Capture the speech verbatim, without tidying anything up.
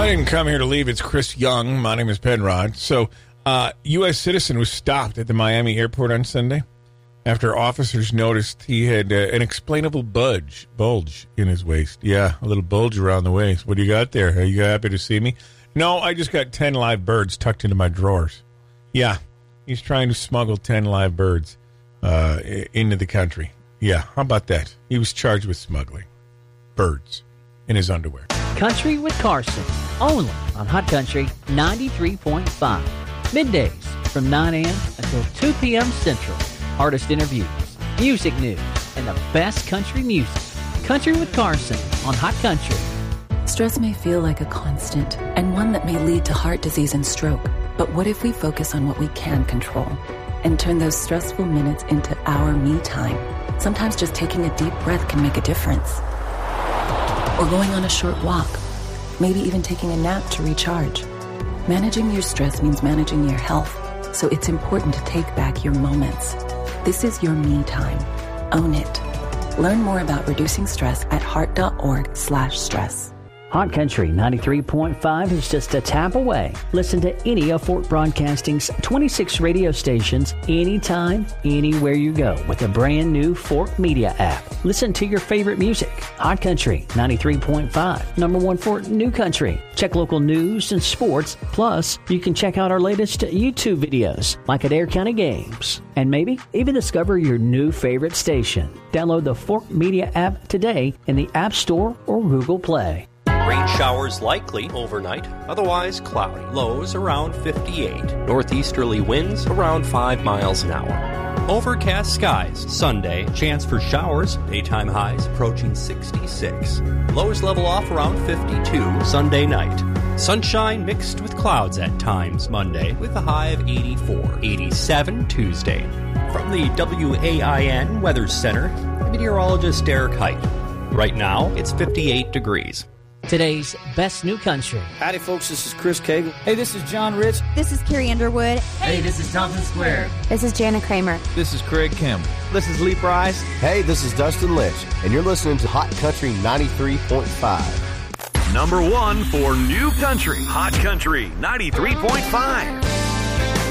I didn't come here to leave. It's Chris Young. My name is Penrod. So, uh, U S citizen was stopped at the Miami airport on Sunday after officers noticed he had uh, an explainable bulge, bulge in his waist. Yeah, a little bulge around the waist. What do you got there? Are you happy to see me? No, I just got ten live birds tucked into my drawers. Yeah, he's trying to smuggle ten live birds uh, into the country. Yeah, how about that? He was charged with smuggling birds in his underwear. Country with Carson, only on Hot Country ninety-three point five. Middays from nine a.m. until two p.m. Central. Artist interviews, music news, and the best country music. Country with Carson on Hot Country. Stress may feel like a constant and one that may lead to heart disease and stroke. But what if we focus on what we can control and turn those stressful minutes into our me time? Sometimes just taking a deep breath can make a difference. Or going on a short walk, maybe even taking a nap to recharge. Managing your stress means managing your health, so it's important to take back your moments. This is your me time. Own it. Learn more about reducing stress at heart.org slash stress. Hot Country ninety-three point five is just a tap away. Listen to any of Fort Broadcasting's twenty-six radio stations anytime, anywhere you go with the brand new Fort Media app. Listen to your favorite music. Hot Country ninety-three point five, number one for New Country. Check local news and sports. Plus, you can check out our latest YouTube videos, like Adair County Games. And maybe even discover your new favorite station. Download the Fort Media app today in the App Store or Google Play. Rain showers likely overnight, otherwise cloudy. Lows around fifty-eight. Northeasterly winds around five miles an hour. Overcast skies Sunday. Chance for showers. Daytime highs approaching sixty-six. Lows level off around fifty-two Sunday night. Sunshine mixed with clouds at times Monday with a high of eighty-four. eighty-seven Tuesday. From the W A I N Weather Center, meteorologist Derek Height. Right now, it's fifty-eight degrees. Today's best new country. Howdy, folks. This is Chris Cagle. Hey, this is John Rich. This is Carrie Underwood. Hey, this is Thompson Square. This is Jana Kramer. This is Craig Campbell. This is Lee Price. Hey, this is Dustin Lynch, and you're listening to Hot Country ninety-three point five. Number one for new country. Hot Country ninety-three point five.